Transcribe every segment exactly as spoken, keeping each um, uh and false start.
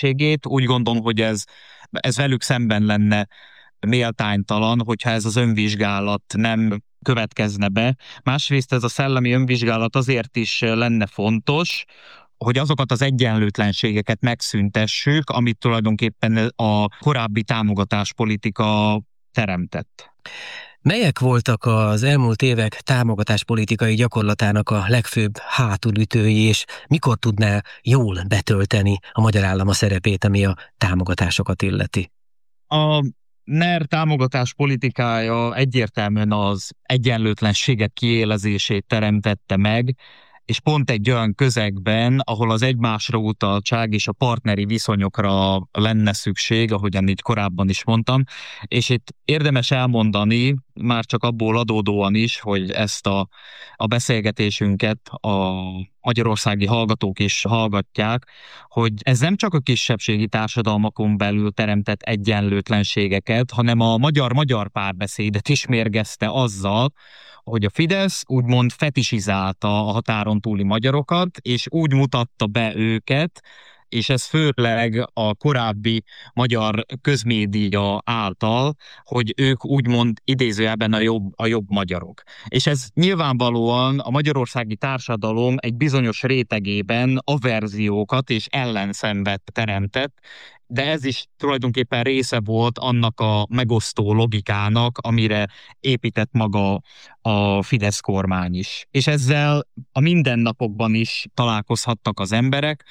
függetlenségét. Úgy gondolom, hogy ez, ez velük szemben lenne méltánytalan, hogyha ez az önvizsgálat nem következne be. Másrészt ez a szellemi önvizsgálat azért is lenne fontos, hogy azokat az egyenlőtlenségeket megszüntessük, amit tulajdonképpen a korábbi támogatáspolitika teremtett. Melyek voltak az elmúlt évek támogatáspolitikai gyakorlatának a legfőbb hátulütői, és mikor tudná jól betölteni a magyar állam a szerepét, ami a támogatásokat illeti? A NER támogatás politikája egyértelműen az egyenlőtlenségek kiélezését teremtette meg, és pont egy olyan közegben, ahol az egymásra utaltság és a partneri viszonyokra lenne szükség, ahogyan így korábban is mondtam, és itt érdemes elmondani, már csak abból adódóan is, hogy ezt a, a beszélgetésünket a magyarországi hallgatók is hallgatják, hogy ez nem csak a kisebbségi társadalmakon belül teremtett egyenlőtlenségeket, hanem a magyar-magyar párbeszédet is mérgezte azzal, hogy a Fidesz úgymond fetisizálta a határon túli magyarokat, és úgy mutatta be őket, és ez főleg a korábbi magyar közmédia által, hogy ők úgymond idézőjelben a jobb, a jobb magyarok. És ez nyilvánvalóan a magyarországi társadalom egy bizonyos rétegében averziókat és ellenszenvet teremtett, de ez is tulajdonképpen része volt annak a megosztó logikának, amire épített maga a Fidesz kormány is. És ezzel a mindennapokban is találkozhattak az emberek,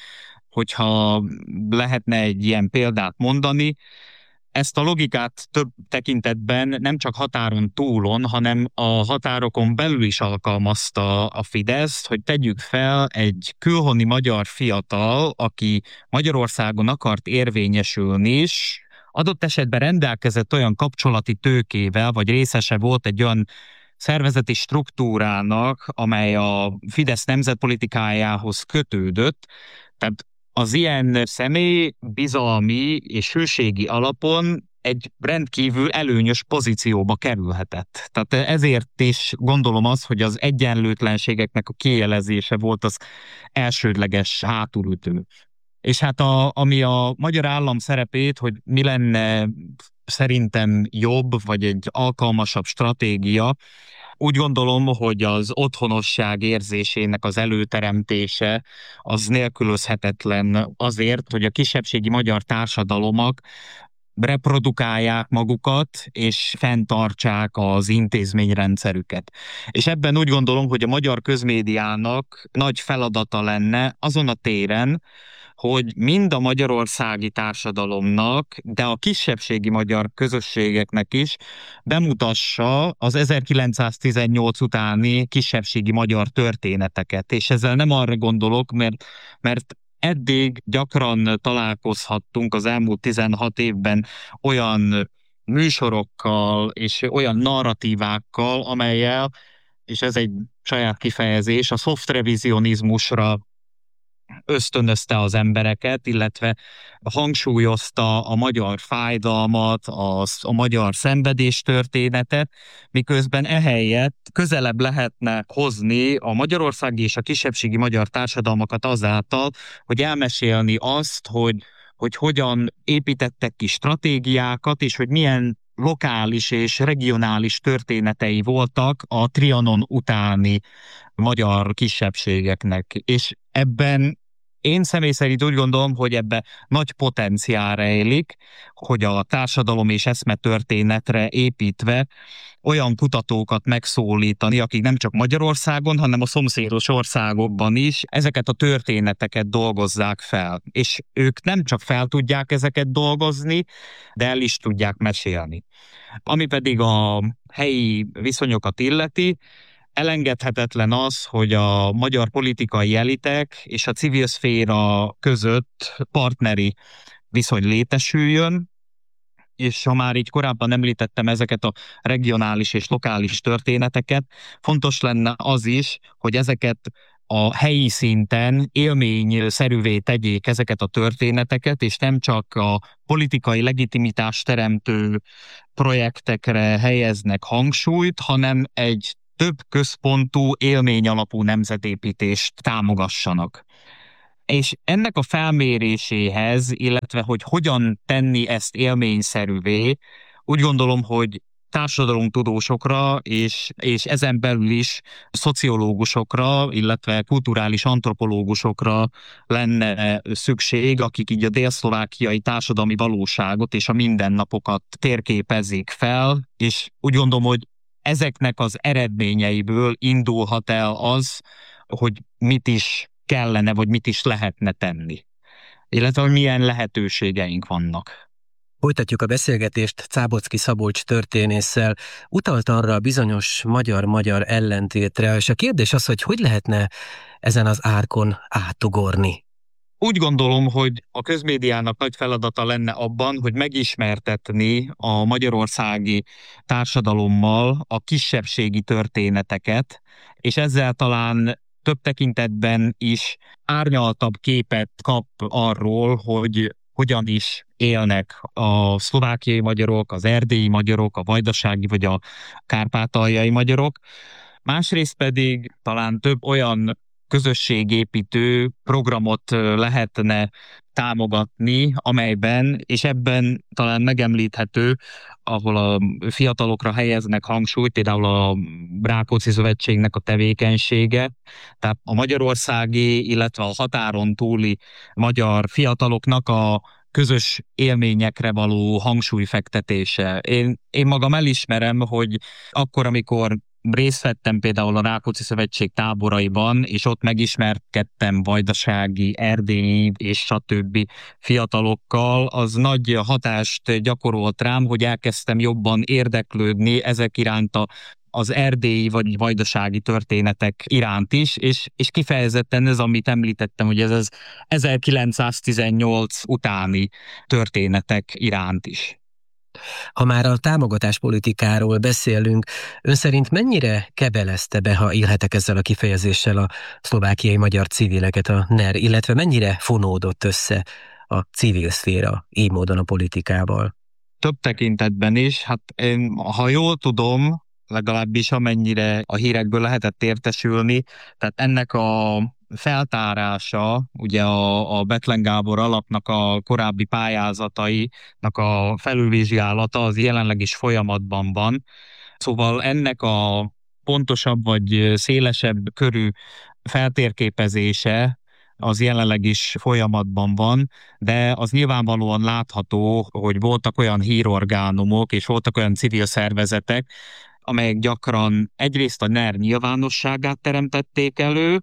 hogyha lehetne egy ilyen példát mondani. Ezt a logikát több tekintetben nem csak határon túlon, hanem a határokon belül is alkalmazta a Fidesz, hogy tegyük fel egy külhoni magyar fiatal, aki Magyarországon akart érvényesülni is, adott esetben rendelkezett olyan kapcsolati tőkével, vagy részese volt egy olyan szervezeti struktúrának, amely a Fidesz nemzetpolitikájához kötődött, tehát az ilyen személy bizalmi és hűségi alapon egy rendkívül előnyös pozícióba kerülhetett. Tehát ezért is gondolom azt, hogy az egyenlőtlenségeknek a kijelezése volt az elsődleges hátulütő. És hát a, ami a magyar állam szerepét, hogy mi lenne szerintem jobb, vagy egy alkalmasabb stratégia, úgy gondolom, hogy az otthonosság érzésének az előteremtése az nélkülözhetetlen azért, hogy a kisebbségi magyar társadalmak reprodukálják magukat, és fenntartsák az intézményrendszerüket. És ebben úgy gondolom, hogy a magyar közmédiának nagy feladata lenne azon a téren, hogy mind a magyarországi társadalomnak, de a kisebbségi magyar közösségeknek is bemutassa az ezerkilencszáztizennyolc utáni kisebbségi magyar történeteket. És ezzel nem arra gondolok, mert, mert eddig gyakran találkozhattunk az elmúlt tizenhat évben olyan műsorokkal és olyan narratívákkal, amellyel, és ez egy saját kifejezés, a soft revizionizmusra ösztönözte az embereket, illetve hangsúlyozta a magyar fájdalmat, a, a magyar szenvedéstörténetet, miközben ehelyett közelebb lehetne hozni a magyarországi és a kisebbségi magyar társadalmakat azáltal, hogy elmesélni azt, hogy, hogy hogyan építettek ki stratégiákat, és hogy milyen lokális és regionális történetei voltak a Trianon utáni magyar kisebbségeknek. És ebben én személy szerint úgy gondolom, hogy ebbe nagy potenciál rejlik, hogy a társadalom és eszmetörténetre építve olyan kutatókat megszólítani, akik nem csak Magyarországon, hanem a szomszédos országokban is ezeket a történeteket dolgozzák fel. És ők nem csak fel tudják ezeket dolgozni, de el is tudják mesélni. Ami pedig a helyi viszonyokat illeti, elengedhetetlen az, hogy a magyar politikai elitek és a civil szféra között partneri viszony létesüljön, és ha már így korábban említettem ezeket a regionális és lokális történeteket, fontos lenne az is, hogy ezeket a helyi szinten élményszerűvé tegyék ezeket a történeteket, és nem csak a politikai legitimitást teremtő projektekre helyeznek hangsúlyt, hanem egy több központú, élmény alapú nemzetépítést támogassanak. És ennek a felméréséhez, illetve hogy hogyan tenni ezt élményszerűvé, úgy gondolom, hogy társadalomtudósokra és, és ezen belül is szociológusokra, illetve kulturális antropológusokra lenne szükség, akik így a délszlovákiai társadalmi valóságot és a mindennapokat térképezik fel, és úgy gondolom, hogy ezeknek az eredményeiből indulhat el az, hogy mit is kellene, vagy mit is lehetne tenni, illetve hogy milyen lehetőségeink vannak. Folytatjuk a beszélgetést Záboczky Szabolcs történésszel. Utalt arra a bizonyos magyar-magyar ellentétre, és a kérdés az, hogy hogy lehetne ezen az árkon átugorni. Úgy gondolom, hogy a közmédiának nagy feladata lenne abban, hogy megismertetni a magyarországi társadalommal a kisebbségi történeteket, és ezzel talán több tekintetben is árnyaltabb képet kap arról, hogy hogyan is élnek a szlovákiai magyarok, az erdélyi magyarok, a vajdasági vagy a kárpátaljai magyarok. Másrészt pedig talán több olyan közösségépítő programot lehetne támogatni, amelyben, és ebben talán megemlíthető, ahol a fiatalokra helyeznek hangsúlyt, például a Rákóczi Szövetségnek a tevékenysége, tehát a magyarországi, illetve a határon túli magyar fiataloknak a közös élményekre való hangsúlyfektetése. Én, én magam elismerem, hogy akkor, amikor részt vettem például a Rákóczi Szövetség táboraiban, és ott megismerkedtem vajdasági, erdélyi és stb. Fiatalokkal, az nagy hatást gyakorolt rám, hogy elkezdtem jobban érdeklődni ezek iránt a az erdélyi vagy vajdasági történetek iránt is, és, és kifejezetten ez, amit említettem, hogy ez az ezerkilencszáztizennyolc utáni történetek iránt is. Ha már a támogatáspolitikáról beszélünk, ön szerint mennyire kebelezte be, ha élhetek ezzel a kifejezéssel, a szlovákiai magyar civileket a NER, illetve mennyire fonódott össze a civil szféra így módon a politikával? Több tekintetben is, hát én, ha jól tudom, legalábbis amennyire a hírekből lehetett értesülni, tehát ennek a feltárása, ugye a, a Bethlen Gábor alapnak a korábbi pályázatainak a felülvizsgálata az jelenleg is folyamatban van. Szóval ennek a pontosabb vagy szélesebb körű feltérképezése az jelenleg is folyamatban van, de az nyilvánvalóan látható, hogy voltak olyan hírorgánumok és voltak olyan civil szervezetek, amelyek gyakran egyrészt a NER nyilvánosságát teremtették elő,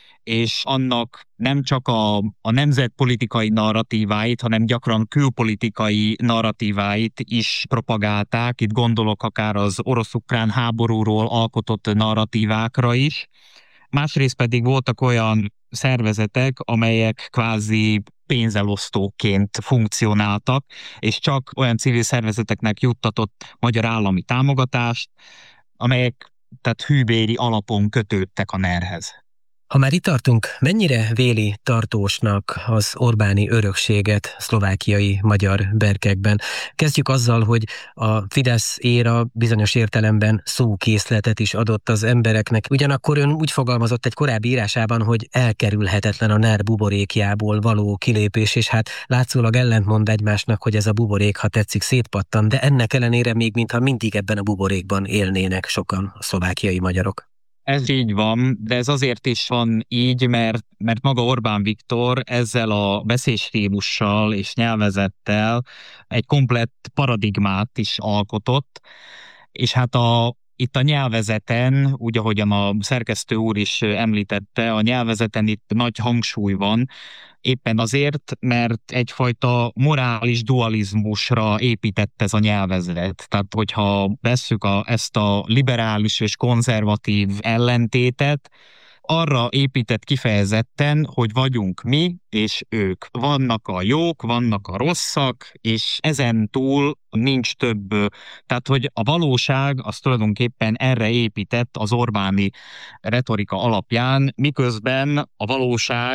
és annak nem csak a, a nemzetpolitikai narratíváit, hanem gyakran külpolitikai narratíváit is propagálták. Itt gondolok akár az orosz-ukrán háborúról alkotott narratívákra is. Másrészt pedig voltak olyan szervezetek, amelyek kvázi pénzelosztóként funkcionáltak, és csak olyan civil szervezeteknek juttatott magyar állami támogatást, amelyek tehát hűbéri alapon kötődtek a NER-hez. Ha már itt tartunk, mennyire véli tartósnak az Orbáni örökséget szlovákiai magyar berkekben? Kezdjük azzal, hogy a Fidesz éra bizonyos értelemben szókészletet is adott az embereknek. Ugyanakkor ön úgy fogalmazott egy korábbi írásában, hogy elkerülhetetlen a NER buborékjából való kilépés, és hát látszólag ellentmond egymásnak, hogy ez a buborék, ha tetszik, szétpattan, de ennek ellenére még mintha mindig ebben a buborékban élnének sokan a szlovákiai magyarok. Ez így van, de ez azért is van így, mert, mert maga Orbán Viktor ezzel a beszédstílussal és nyelvezettel egy komplett paradigmát is alkotott, és hát a, itt a nyelvezeten, úgy ahogyan a szerkesztő úr is említette, a nyelvezeten itt nagy hangsúly van, éppen azért, mert egyfajta morális dualizmusra épített ez a nyelvezet. Tehát, hogyha vesszük a, ezt a liberális és konzervatív ellentétet, arra épített kifejezetten, hogy vagyunk mi és ők. Vannak a jók, vannak a rosszak, és ezen túl nincs több. Tehát, hogy a valóság az tulajdonképpen erre épített az Orbáni retorika alapján, miközben a valóság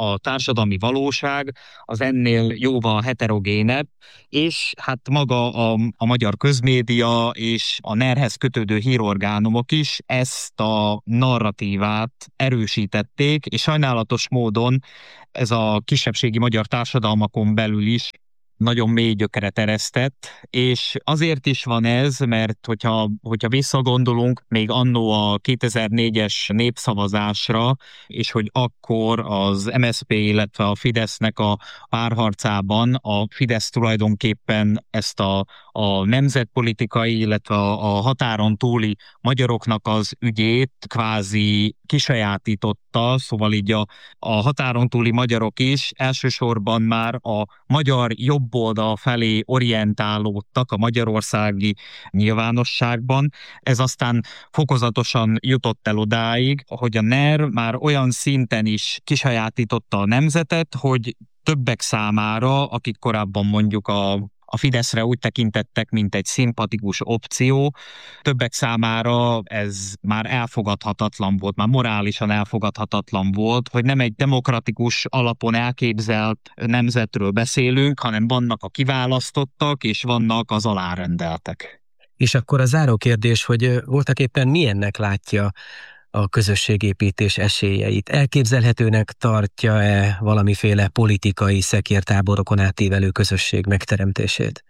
a társadalmi valóság az ennél jóval heterogénebb, és hát maga a, a magyar közmédia és a nerhez kötődő hírorgánumok is ezt a narratívát erősítették, és sajnálatos módon ez a kisebbségi magyar társadalmakon belül is nagyon mély gyökeret eresztett, és azért is van ez, mert hogyha, hogyha visszagondolunk még annó a kétezer-négyes népszavazásra, és hogy akkor az em es zé pé, illetve a Fidesznek a párharcában a Fidesz tulajdonképpen ezt a, a nemzetpolitikai, illetve a, a határon túli magyaroknak az ügyét kvázi kisajátította, szóval így a, a határon túli magyarok is elsősorban már a magyar jobb oldal felé orientálódtak a magyarországi nyilvánosságban. Ez aztán fokozatosan jutott el odáig, hogy a NER már olyan szinten is kisajátította a nemzetet, hogy többek számára, akik korábban mondjuk a a Fideszre úgy tekintettek, mint egy szimpatikus opció. Többek számára ez már elfogadhatatlan volt, már morálisan elfogadhatatlan volt, hogy nem egy demokratikus alapon elképzelt nemzetről beszélünk, hanem vannak a kiválasztottak, és vannak az alárendeltek. És akkor a záró kérdés, hogy voltaképpen milyennek látja a közösségépítés esélyeit? Elképzelhetőnek tartja-e valamiféle politikai szekértáborokon átívelő közösség megteremtését?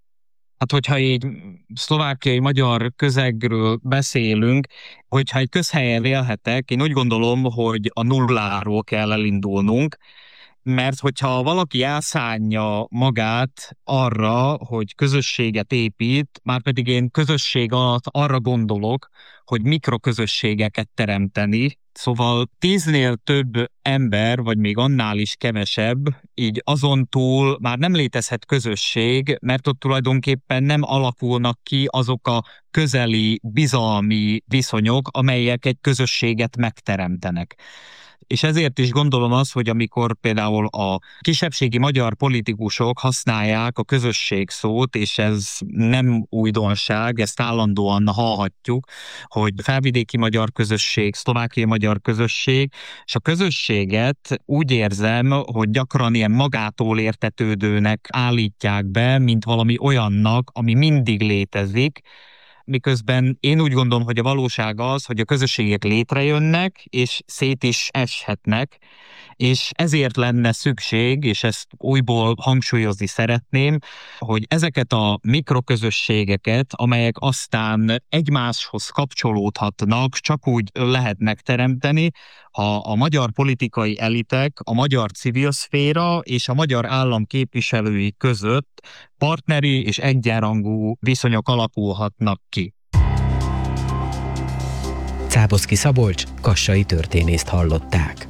Hát, hogyha így szlovákiai magyar közegről beszélünk, hogyha egy közhelyen élhetek, én úgy gondolom, hogy a nulláról kell elindulnunk, mert hogyha valaki elszánja magát arra, hogy közösséget épít, már pedig én közösség alatt arra gondolok, hogy mikroközösségeket teremteni, szóval tíznél több ember, vagy még annál is kevesebb, így azon túl már nem létezhet közösség, mert ott tulajdonképpen nem alakulnak ki azok a közeli, bizalmi viszonyok, amelyek egy közösséget megteremtenek. És ezért is gondolom azt, hogy amikor például a kisebbségi magyar politikusok használják a közösség szót, és ez nem újdonság, ezt állandóan hallhatjuk, hogy felvidéki magyar közösség, szlovákiai magyar közösség, és a közösséget úgy érzem, hogy gyakran ilyen magától értetődőnek állítják be, mint valami olyannak, ami mindig létezik, miközben én úgy gondolom, hogy a valóság az, hogy a közösségek létrejönnek, és szét is eshetnek, és ezért lenne szükség, és ezt újból hangsúlyozni szeretném, hogy ezeket a mikroközösségeket, amelyek aztán egymáshoz kapcsolódhatnak, csak úgy lehetnek teremteni, ha a magyar politikai elitek, a magyar civil szféra és a magyar állam képviselői között partneri és egyenrangú viszonyok alakulhatnak ki. Cáboszky Szabolcs, kassai történészt hallották.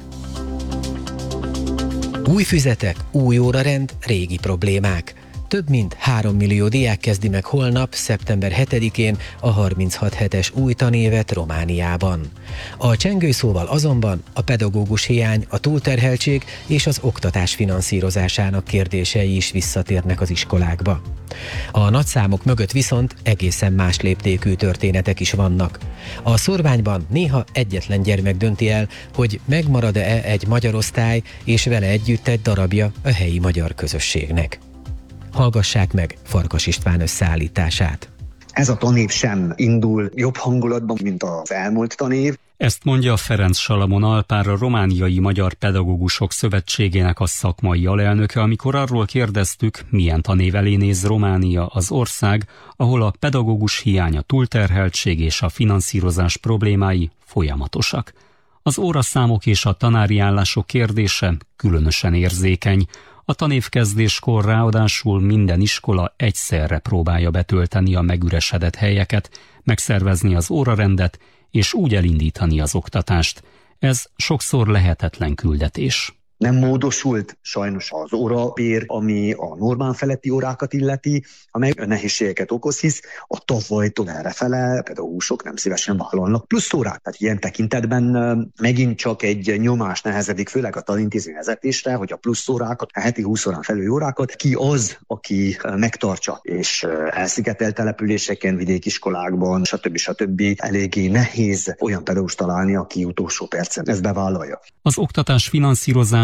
Új füzetek, új órarend, régi problémák. Több mint három millió diák kezdi meg holnap, szeptember hetedikén a harminchat hetes új tanévet Romániában. A csengőszóval azonban a pedagógus hiány, a túlterheltség és az oktatás finanszírozásának kérdései is visszatérnek az iskolákba. A nagyszámok mögött viszont egészen más léptékű történetek is vannak. A szorványban néha egyetlen gyermek dönti el, hogy megmarad-e egy magyar osztály, és vele együtt egy darabja a helyi magyar közösségnek. Hallgassák meg Farkas István összeállítását. Ez a tanév sem indul jobb hangulatban, mint az elmúlt tanév. Ezt mondja Ferenc Salamon Alpár, a Romániai Magyar Pedagógusok Szövetségének a szakmai alelnöke, amikor arról kérdeztük, milyen tanév elé néz Románia, az ország, ahol a pedagógus hiány, a túlterheltség és a finanszírozás problémái folyamatosak. Az óraszámok és a tanári állások kérdése különösen érzékeny. A tanévkezdéskor ráadásul minden iskola egyszerre próbálja betölteni a megüresedett helyeket, megszervezni az órarendet és úgy elindítani az oktatást. Ez sokszor lehetetlen küldetés. Nem módosult sajnos az órabér, ami a normál feletti órákat illeti, amely nehézségeket okoz, hisz a tavalytól errefele pedagógusok nem szívesen vállalnak plusz órát. Tehát ilyen tekintetben megint csak egy nyomás nehezedik, főleg a tanintézmény vezetésre, hogy a plusz órákat, a heti húsz órán felüli órákat ki az, aki megtartsa, és elszigetelt településeken, vidékiskolákban, stb. stb. Eléggé nehéz olyan pedagógus találni, aki utolsó percen ezt bevállalja. Az oktatás finanszírozás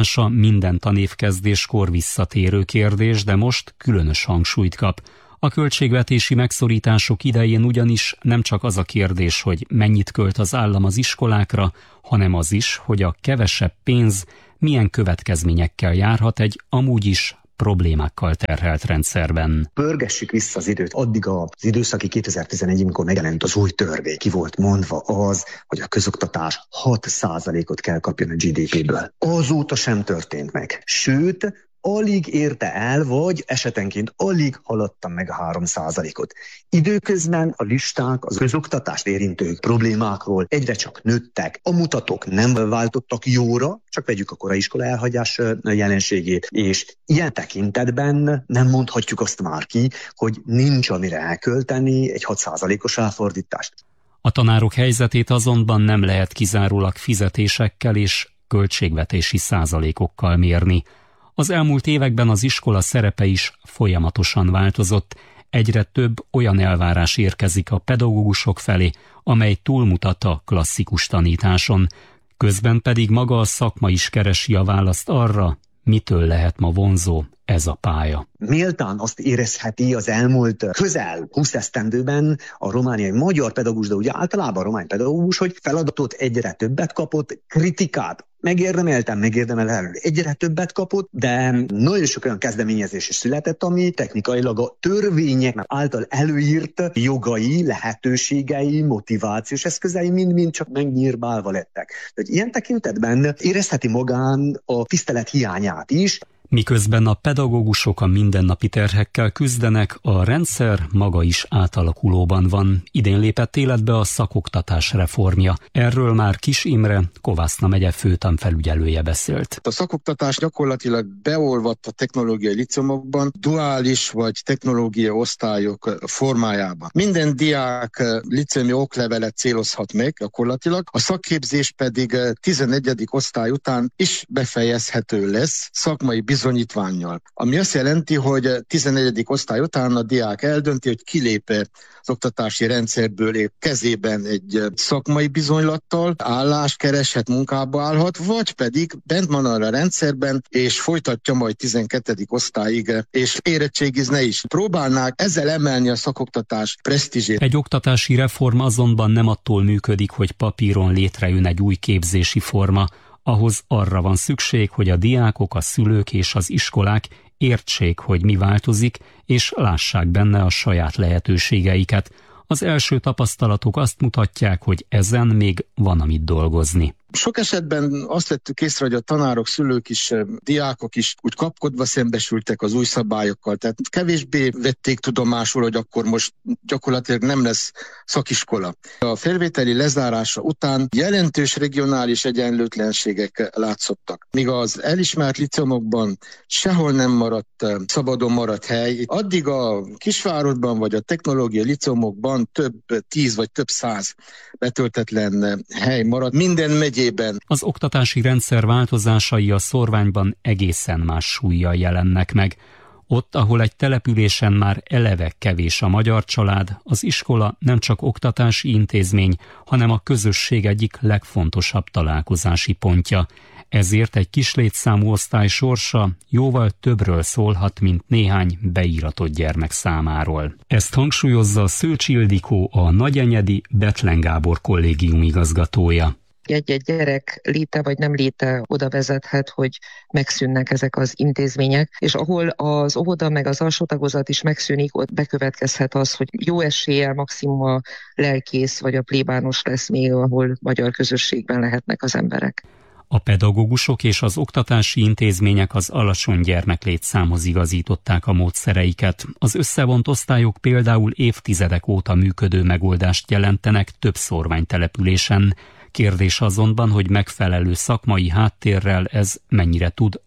oktatása minden tanévkezdéskor visszatérő kérdés, de most különös hangsúlyt kap. A költségvetési megszorítások idején ugyanis nem csak az a kérdés, hogy mennyit költ az állam az iskolákra, hanem az is, hogy a kevesebb pénz milyen következményekkel járhat egy amúgy is problémákkal terhelt rendszerben. Pörgessük vissza az időt. Addig az időszaki kétezer-tizenegy, amikor megjelent az új törvény, ki volt mondva az, hogy a közoktatás hat százalékot kell kapjon a gé dé péből. Azóta sem történt meg. Sőt, alig érte el, vagy esetenként alig haladta meg a három százalékot. Időközben a listák az közoktatást érintő problémákról egyre csak nőttek. A mutatók nem váltottak jóra, csak vegyük a korai iskola elhagyás jelenségét, és ilyen tekintetben nem mondhatjuk azt már ki, hogy nincs amire elkölteni egy hat százalékos ráfordítást. A tanárok helyzetét azonban nem lehet kizárólag fizetésekkel és költségvetési százalékokkal mérni. Az elmúlt években az iskola szerepe is folyamatosan változott, egyre több olyan elvárás érkezik a pedagógusok felé, amely túlmutat a klasszikus tanításon, közben pedig maga a szakma is keresi a választ arra, mitől lehet ma vonzó ez a pálya. Méltán azt érezheti az elmúlt közel húsz esztendőben a romániai magyar pedagógus, de ugye általában a román pedagógus, hogy feladatot egyre többet kapott, kritikát megérdemeltem, megérdemelhető egyre többet kapott, de nagyon sok olyan kezdeményezés is született, ami technikailag a törvények által előírt jogai, lehetőségei, motivációs eszközei mind-mind csak megnyírbálva lettek. Tehát ilyen tekintetben érezheti magán a tisztelet hiányát is. Miközben a pedagógusok a mindennapi terhekkel küzdenek, a rendszer maga is átalakulóban van. Idén lépett életbe a szakoktatás reformja. Erről már Kis Imre, Kovászna megye főtanfelügyelője beszélt. A szakoktatás gyakorlatilag beolvadt a technológiai líceumokban, duális vagy technológiai osztályok formájában. Minden diák líceumi oklevelet célozhat meg gyakorlatilag, a szakképzés pedig tizennegyedik osztály után is befejezhető lesz szakmai bizonyítvánnyal. Ami azt jelenti, hogy tizennegyedik osztály után a diák eldönti, hogy kilép az oktatási rendszerből épp kezében egy szakmai bizonylattal, állást kereshet, munkába állhat, vagy pedig bent van arra a rendszerben, és folytatja majd tizenkettedik osztályig, és érettségizne is. Próbálnák ezzel emelni a szakoktatás presztízsét. Egy oktatási reform azonban nem attól működik, hogy papíron létrejön egy új képzési forma. Ahhoz arra van szükség, hogy a diákok, a szülők és az iskolák értsék, hogy mi változik, és lássák benne a saját lehetőségeiket. Az első tapasztalatok azt mutatják, hogy ezen még van amit dolgozni. Sok esetben azt vettük észre, hogy a tanárok, szülők is, diákok is úgy kapkodva szembesültek az új szabályokkal. Tehát kevésbé vették tudomásul, hogy akkor most gyakorlatilag nem lesz szakiskola. A felvételi lezárása után jelentős regionális egyenlőtlenségek látszottak. Míg az elismert liceumokban sehol nem maradt, szabadon maradt hely, addig a kisvárosban vagy a technológiai liceumokban több tíz vagy több száz betöltetlen hely maradt. Minden megyében. Az oktatási rendszer változásai a szorványban egészen más súllyal jelennek meg. Ott, ahol egy településen már eleve kevés a magyar család, az iskola nem csak oktatási intézmény, hanem a közösség egyik legfontosabb találkozási pontja. Ezért egy kis létszámú osztály sorsa jóval többről szólhat, mint néhány beíratott gyermek számáról. Ezt hangsúlyozza Szőcs Ildikó, a Nagyenyedi Bethlen Gábor kollégium igazgatója. Egy-egy gyerek léte vagy nem léte oda vezethet, hogy megszűnnek ezek az intézmények, és ahol az óvoda meg az alsó tagozat is megszűnik, ott bekövetkezhet az, hogy jó eséllyel maximum a lelkész vagy a plébános lesz még, ahol magyar közösségben lehetnek az emberek. A pedagógusok és az oktatási intézmények az alacsony gyermeklétszámhoz igazították a módszereiket. Az összevont osztályok például évtizedek óta működő megoldást jelentenek több szorványtelepülésen. Kérdés azonban, hogy megfelelő szakmai háttérrel ez mennyire tud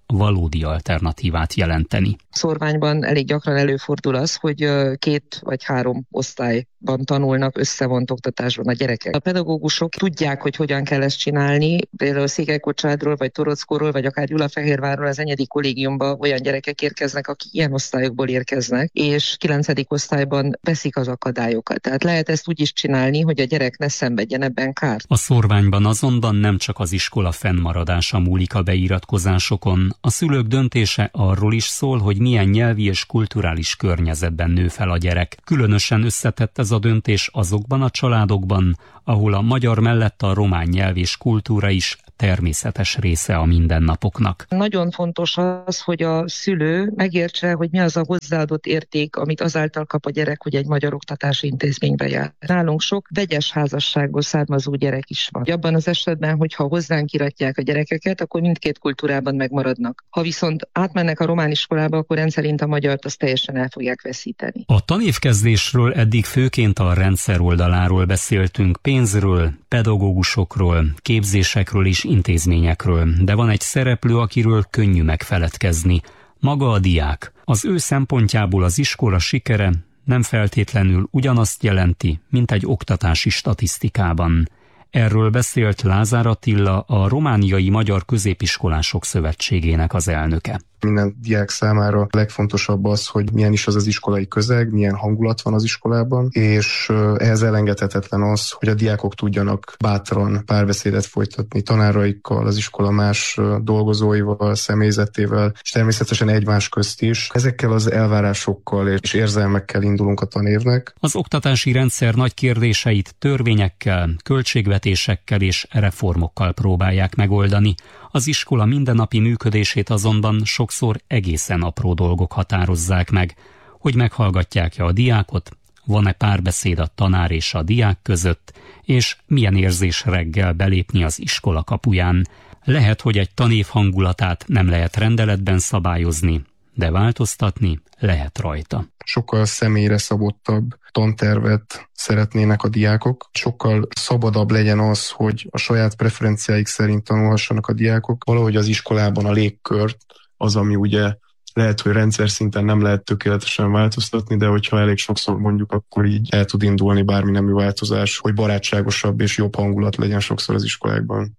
valódi alternatívát jelenteni. Szorványban elég gyakran előfordul az, hogy két vagy három osztályban tanulnak összevont oktatásban a gyerekek. A pedagógusok tudják, hogy hogyan kell ezt csinálni, például Székelykocsádról, vagy Torockóról, vagy akár Gyulafehérvárról az Enyedi kollégiumba olyan gyerekek érkeznek, akik ilyen osztályokból érkeznek, és kilencedik osztályban veszik az akadályokat. Tehát lehet ezt úgy is csinálni, hogy a gyerek ne szenvedjen ebben kárt. A Szorványban azonban nem csak az iskola fennmaradása múlik a beiratkozásokon, a szülők döntése arról is szól, hogy milyen nyelvi és kulturális környezetben nő fel a gyerek. Különösen összetett ez a döntés azokban a családokban, ahol a magyar mellett a román nyelv és kultúra is természetes része a mindennapoknak. Nagyon fontos az, hogy a szülő megértse, hogy mi az a hozzáadott érték, amit azáltal kap a gyerek, hogy egy magyar oktatási intézménybe jár. Nálunk sok vegyes házasságból származó gyerek is van. Abban az esetben, hogyha hozzánk iratják a gyerekeket, akkor mindkét kultúrában megmaradnak. Ha viszont átmennek a román iskolába, akkor rendszerint a magyart azt teljesen el fogják veszíteni. A tanévkezdésről eddig főként a rendszer oldaláról beszéltünk, pénzről, pedagógusokról, képzésekről és intézményekről, de van egy szereplő, akiről könnyű megfeledkezni. Maga a diák. Az ő szempontjából az iskola sikere nem feltétlenül ugyanazt jelenti, mint egy oktatási statisztikában. Erről beszélt Lázár Attila, a Romániai Magyar Középiskolások Szövetségének az elnöke. Minden diák számára a legfontosabb az, hogy milyen is az az iskolai közeg, milyen hangulat van az iskolában, és ehhez elengedhetetlen az, hogy a diákok tudjanak bátran párbeszédet folytatni tanáraikkal, az iskola más dolgozóival, személyzetével, és természetesen egymás közt is. Ezekkel az elvárásokkal és érzelmekkel indulunk a tanévnek. Az oktatási rendszer nagy kérdéseit törvényekkel, költségvetésekkel és reformokkal próbálják megoldani. Az iskola mindennapi működését azonban sokszor egészen apró dolgok határozzák meg, hogy meghallgatják-e a diákot, van-e párbeszéd a tanár és a diák között, és milyen érzés reggel belépni az iskola kapuján. Lehet, hogy egy tanév hangulatát nem lehet rendeletben szabályozni, de változtatni lehet rajta. Sokkal személyre szabottabb tantervet szeretnének a diákok. Sokkal szabadabb legyen az, hogy a saját preferenciáik szerint tanulhassanak a diákok. Valahogy az iskolában a légkört, az, ami ugye lehet, hogy rendszer szinten nem lehet tökéletesen változtatni, de hogyha elég sokszor mondjuk, akkor így el tud indulni bármi nemű változás, hogy barátságosabb és jobb hangulat legyen sokszor az iskolákban.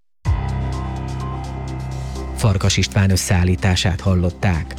Farkas István összeállítását hallották.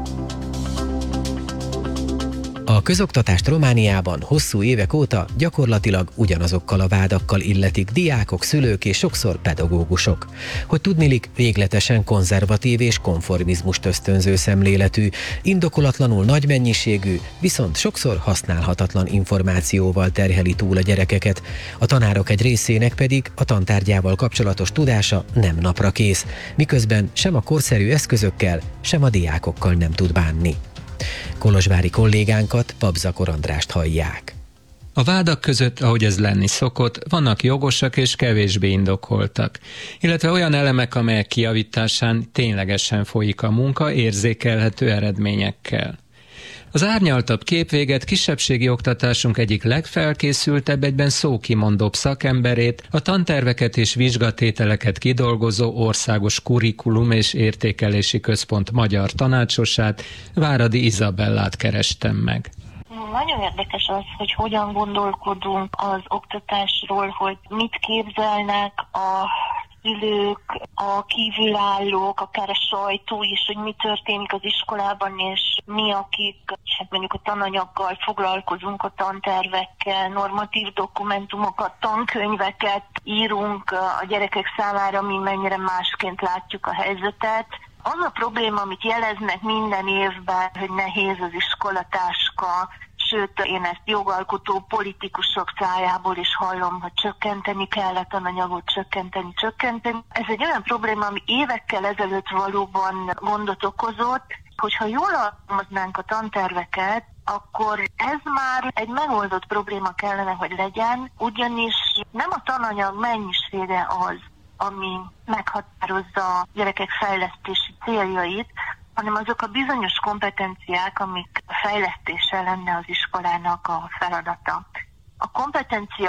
A közoktatást Romániában hosszú évek óta gyakorlatilag ugyanazokkal a vádakkal illetik diákok, szülők és sokszor pedagógusok. Hogy tudniillik, végletesen konzervatív és konformizmust ösztönző szemléletű, indokolatlanul nagy mennyiségű, viszont sokszor használhatatlan információval terheli túl a gyerekeket. A tanárok egy részének pedig a tantárgyával kapcsolatos tudása nem napra kész, miközben sem a korszerű eszközökkel, sem a diákokkal nem tud bánni. Kolozsvári kollégánkat, Pabzakor Andrást hallják. A vádak között, ahogy ez lenni szokott, vannak jogosak és kevésbé indokoltak, illetve olyan elemek, amelyek kijavításán ténylegesen folyik a munka érzékelhető eredményekkel. Az árnyaltabb képvéget kisebbségi oktatásunk egyik legfelkészültebb, egyben szókimondóbb szakemberét, a tanterveket és vizsgatételeket kidolgozó Országos Kurikulum és Értékelési Központ magyar tanácsosát, Váradi Izabellát kerestem meg. Nagyon érdekes az, hogy hogyan gondolkodunk az oktatásról, hogy mit képzelnek a szülők, a kívülállók, akár a sajtó is, hogy mi történik az iskolában, és mi, akik hát mondjuk a tananyaggal foglalkozunk, a tantervekkel, normatív dokumentumokat, tankönyveket írunk a gyerekek számára, mi mennyire másként látjuk a helyzetet. Az a probléma, amit jeleznek minden évben, hogy nehéz az iskolatáska, sőt, én ezt jogalkotó politikusok szájából is hallom, hogy csökkenteni kell a tananyagot, csökkenteni, csökkenteni. Ez egy olyan probléma, ami évekkel ezelőtt valóban gondot okozott, hogyha jól alkalmaznánk a tanterveket, akkor ez már egy megoldott probléma kellene, hogy legyen, ugyanis nem a tananyag mennyisége az, ami meghatározza a gyerekek fejlesztési céljait, hanem azok a bizonyos kompetenciák, amik fejlesztése lenne az iskolának a feladata. A kompetencia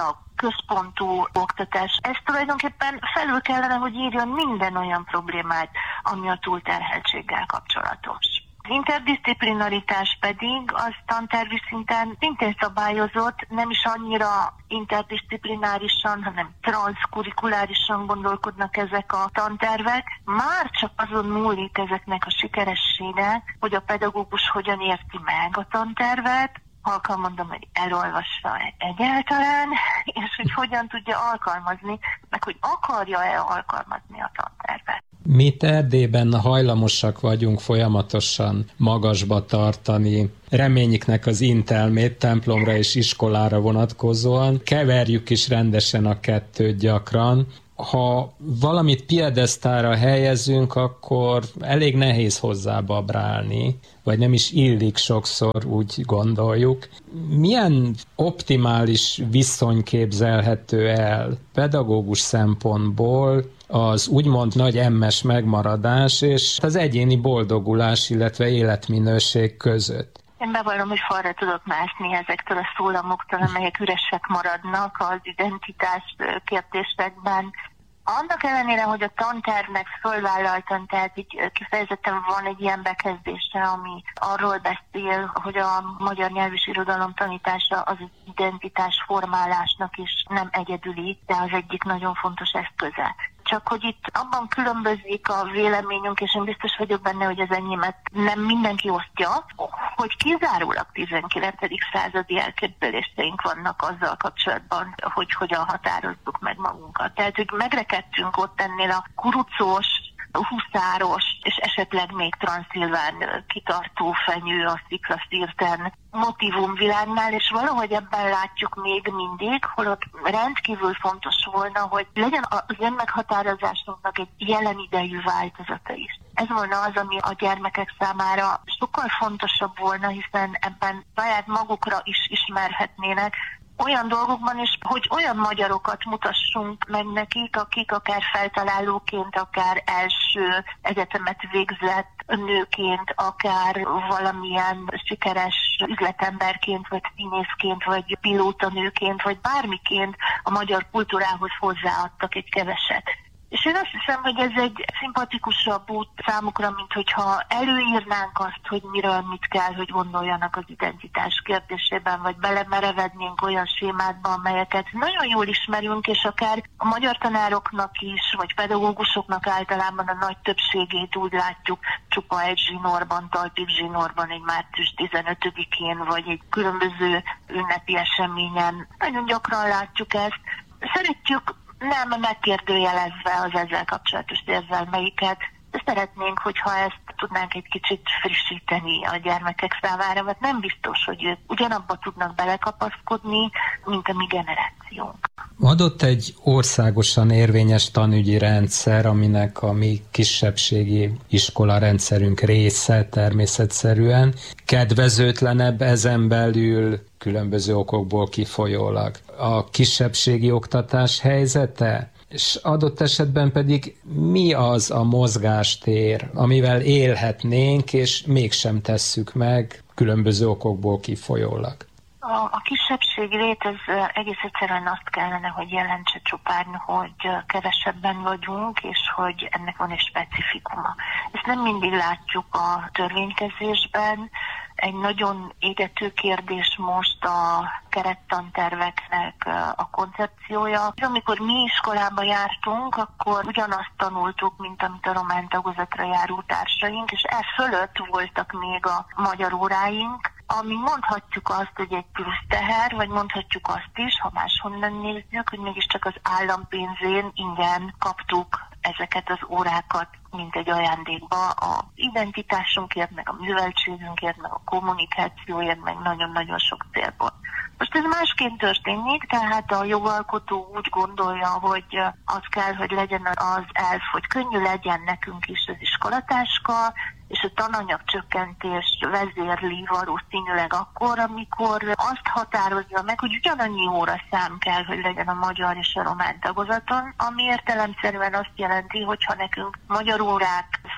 központú oktatás. Ez tulajdonképpen felül kellene, hogy írjon minden olyan problémát, ami a túlterheltséggel kapcsolatos. Az interdisziplinaritás pedig az tantervi szinten szintén szabályozott, nem is annyira interdisziplinárisan, hanem transzkurikulárisan gondolkodnak ezek a tantervek. Már csak azon múlik ezeknek a sikeressége, hogy a pedagógus hogyan érti meg a tantervet, halkan mondom, hogy elolvassa egyáltalán, és hogy hogyan tudja alkalmazni, meg hogy akarja-e alkalmazni a tantervet. Mi itt Erdélyben hajlamosak vagyunk folyamatosan magasba tartani reményiknek az intelmét templomra és iskolára vonatkozóan. Keverjük is rendesen a kettőt gyakran. Ha valamit piedesztára helyezünk, akkor elég nehéz hozzá babrálni, vagy nem is illik sokszor, úgy gondoljuk. Milyen optimális viszony képzelhető el pedagógus szempontból az úgymond nagy emmes megmaradás és az egyéni boldogulás, illetve életminőség között? Én bevallom, hogy falra tudok mászni ezektől a szólamoktól, amelyek üresek maradnak az identitás kérdésekben. Annak ellenére, hogy a tantervnek fölvállaltan, tehát így kifejezetten van egy ilyen bekezdése, ami arról beszél, hogy a magyar nyelv és irodalom tanítása az identitás formálásnak is nem egyedüli, de az egyik nagyon fontos eszköze. Csak hogy itt abban különbözik a véleményünk, és én biztos vagyok benne, hogy az enyémet nem mindenki osztja, hogy kizárólag tizenkilencedik századi elképzeléseink vannak azzal kapcsolatban, hogy hogyan határozzuk meg magunkat. Tehát, hogy megrekedtünk ott ennél a kurucos, huszáros, és esetleg még transzilván kitartó fenyő a sziklaszírten motivumvilágnál, és valahogy ebben látjuk még mindig, holott rendkívül fontos volna, hogy legyen az önmeghatározásunknak egy jelen idejű változata is. Ez volna az, ami a gyermekek számára sokkal fontosabb volna, hiszen ebben saját magukra is ismerhetnének, olyan dolgokban is, hogy olyan magyarokat mutassunk meg nekik, akik akár feltalálóként, akár első egyetemet végzett nőként, akár valamilyen sikeres üzletemberként, vagy színészként, vagy pilótanőként, vagy bármiként a magyar kultúrához hozzáadtak egy keveset. És én azt hiszem, hogy ez egy szimpatikusabb út számukra, mint hogyha előírnánk azt, hogy miről mit kell, hogy gondoljanak az identitás kérdésében, vagy belemerevednénk olyan sémákba, amelyeket nagyon jól ismerünk, és akár a magyar tanároknak is, vagy pedagógusoknak általában a nagy többségét úgy látjuk csupa egy zsinórban, talpig zsinórban, egy március tizenötödikén, vagy egy különböző ünnepi eseményen. Nagyon gyakran látjuk ezt. Szeretjük nem megkérdőjelezve az ezzel kapcsolatos érzelmeiket, de szeretnénk, hogyha ezt tudnánk egy kicsit frissíteni a gyermekek számára, mert nem biztos, hogy ők ugyanabba tudnak belekapaszkodni, mint a mi generációnk. Adott egy országosan érvényes tanügyi rendszer, aminek a mi kisebbségi iskolarendszerünk része természetszerűen, kedvezőtlenebb ezen belül különböző okokból kifolyólag a kisebbségi oktatás helyzete, és adott esetben pedig mi az a mozgástér, amivel élhetnénk, és mégsem tesszük meg különböző okokból kifolyólag. A, a kisebbségi lét az egész egyszerűen azt kellene, hogy jelentse csupán, hogy kevesebben vagyunk, és hogy ennek van egy specifikuma. Ezt nem mindig látjuk a törvénykezésben. Egy nagyon égető kérdés most a kerettanterveknek a koncepciója. Amikor mi iskolába jártunk, akkor ugyanazt tanultuk, mint amit a román tagozatra járó társaink, és e fölött voltak még a magyar óráink, ami mondhatjuk azt, hogy egy plusz teher, vagy mondhatjuk azt is, ha máshonnan nézzük, hogy mégiscsak az állampénzén ingyen kaptuk ezeket az órákat, mint egy ajándékba az identitásunkért, meg a műveltségünkért, meg a kommunikációért, meg nagyon-nagyon sok célból. Most ez másként történik, tehát a jogalkotó úgy gondolja, hogy az kell, hogy legyen az elf, hogy könnyű legyen nekünk is az iskolatáska, és a tananyagcsökkentés vezérli valószínűleg akkor, amikor azt határozza meg, hogy ugyanannyi óraszám kell, hogy legyen a magyar és a román tagozaton, ami értelemszerűen azt jelenti, hogy ha nekünk magyar órák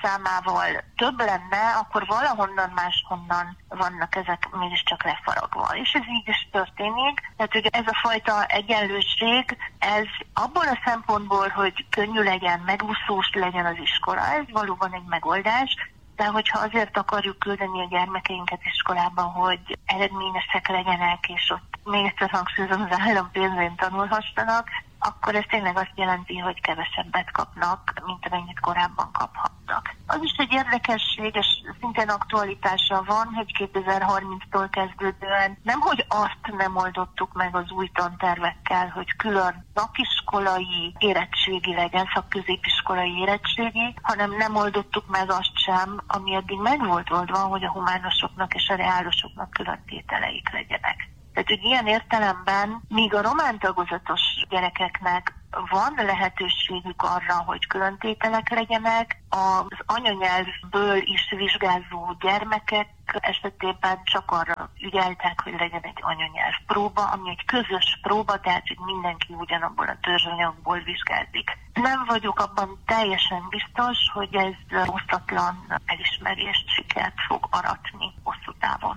számával több lenne, akkor valahonnan máshonnan vannak ezek mégiscsak lefaragva. És ez így is történik. Tehát, hogy ez a fajta egyenlőség, ez abból a szempontból, hogy könnyű legyen, megúszós legyen az iskola, ez valóban egy megoldás, de hogyha azért akarjuk küldeni a gyermekeinket iskolában, hogy eredményesek legyenek, és ott még egyszer hangsúlyozom, az állam pénzén tanulhassanak, akkor ez tényleg azt jelenti, hogy kevesebbet kapnak, mint amennyit korábban kaphattak. Az is egy érdekesség, és szintén aktualitása van, hogy kétezer-harminctól kezdődően nemhogy azt nem oldottuk meg az új tantervekkel, hogy külön szakiskolai érettségi legyen, szakközépiskolai érettségi, hanem nem oldottuk meg azt sem, ami eddig meg volt oldva, hogy a humánosoknak és a reálosoknak külön tételeik legyenek. Tehát, hogy ilyen értelemben, míg a román tagozatos gyerekeknek van lehetőségük arra, hogy különtételek legyenek, az anyanyelvből is vizsgázó gyermekek esetében csak arra ügyeltek, hogy legyen egy anyanyelv próba, ami egy közös próba, tehát, hogy mindenki ugyanabból a törzsanyagból vizsgázik. Nem vagyok abban teljesen biztos, hogy ez osztatlan elismerést, sikert fog aratni hosszú távon.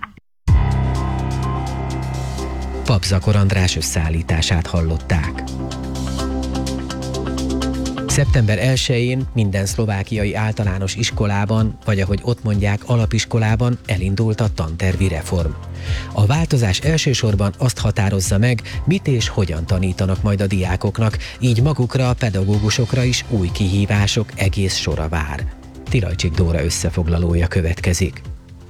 Papzakor András összeállítását hallották. szeptember elsején minden szlovákiai általános iskolában, vagy ahogy ott mondják, alapiskolában elindult a tantervi reform. A változás elsősorban azt határozza meg, mit és hogyan tanítanak majd a diákoknak, így magukra, a pedagógusokra is új kihívások egész sora vár. Tilajcsik Dóra összefoglalója következik.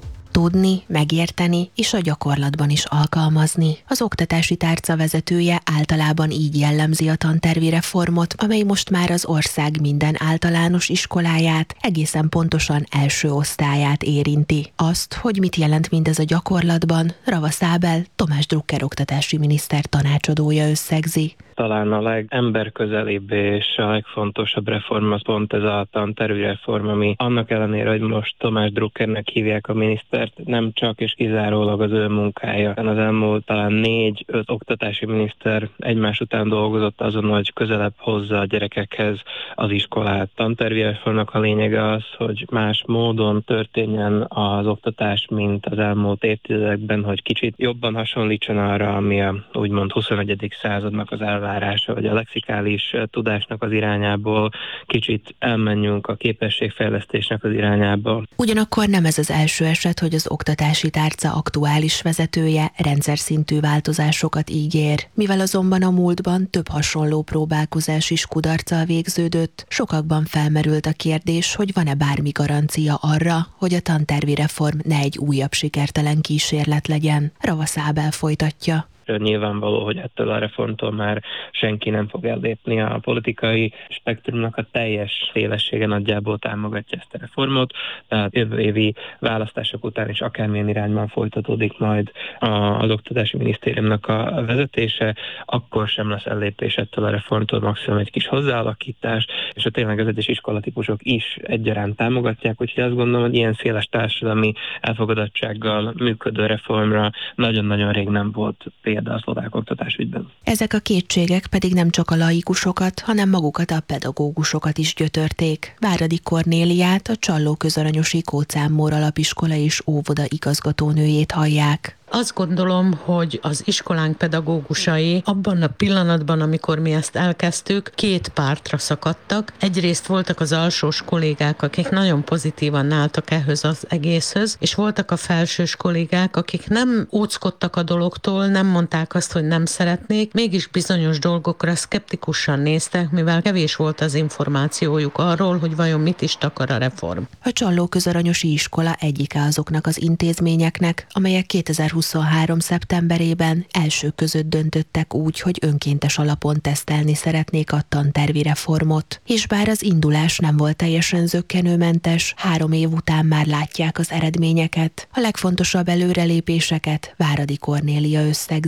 Tudni, megérteni és a gyakorlatban is alkalmazni. Az oktatási tárca vezetője általában így jellemzi a tantervi reformot, amely most már az ország minden általános iskoláját, egészen pontosan első osztályát érinti. Azt, hogy mit jelent mindez a gyakorlatban, Ravasz Ábel, Tamás Drucker oktatási miniszter tanácsadója összegzi. Talán a legemberközelibb és a legfontosabb reform az pont ez a tantervi reform, ami annak ellenére, hogy most Tamás Druckernek hívják a minisztert, nem csak és kizárólag az ő munkája. Az elmúlt talán négy-öt oktatási miniszter egymás után dolgozott azon, hogy közelebb hozza a gyerekekhez az iskolát. Tantervi reformnak a lényege az, hogy más módon történjen az oktatás, mint az elmúlt évtizedekben, hogy kicsit jobban hasonlítson arra, ami a úgymond huszonegyedik századnak az elvárása, vagy a lexikális tudásnak az irányából, kicsit elmenjünk a képességfejlesztésnek az irányába. Ugyanakkor nem ez az első eset, hogy az oktatási tárca aktuális vezetője rendszer szintű változásokat ígér. Mivel azonban a múltban több hasonló próbálkozás is kudarccal végződött, sokakban felmerült a kérdés, hogy van-e bármi garancia arra, hogy a tantervi reform ne egy újabb sikertelen kísérlet legyen. Ravasz Ábel folytatja. Nyilvánvaló, hogy ettől a reformtól már senki nem fog ellépni. A politikai spektrumnak a teljes szélessége nagyjából támogatja ezt a reformot, tehát jövő évi választások után is akármilyen irányban folytatódik majd az oktatási minisztériumnak a vezetése, akkor sem lesz ellépés ettől a reformtól, maximum egy kis hozzáalakítás, és a tényleg az egyes iskolatípusok is egyaránt támogatják, úgyhogy azt gondolom, hogy ilyen széles társadalmi elfogadottsággal működő reformra nagyon-nagyon rég nem volt példa a szlovák oktatásügyben. Ezek a kétségek pedig nem csak a laikusokat, hanem magukat a pedagógusokat is gyötörték. Váradi Kornéliát, a Csalló-Közaranyosi Kócán Mór alapiskola és óvoda igazgatónőjét hallják. Azt gondolom, hogy az iskolánk pedagógusai abban a pillanatban, amikor mi ezt elkezdtük, két pártra szakadtak. Egyrészt voltak az alsós kollégák, akik nagyon pozitívan álltak ehhez az egészhöz, és voltak a felsős kollégák, akik nem óckodtak a dologtól, nem mondták azt, hogy nem szeretnék, mégis bizonyos dolgokra szkeptikusan néztek, mivel kevés volt az információjuk arról, hogy vajon mit is takar a reform. A Csalló-Közaranyosi iskola egyike azoknak az intézményeknek, amelyek kétezer-huszonhárom szeptemberében elsők között döntöttek úgy, hogy önkéntes alapon tesztelni szeretnék a tantervi reformot. És bár az indulás nem volt teljesen zökkenőmentes, három év után már látják az eredményeket. A legfontosabb előrelépéseket Váradi Kornélia összegzi.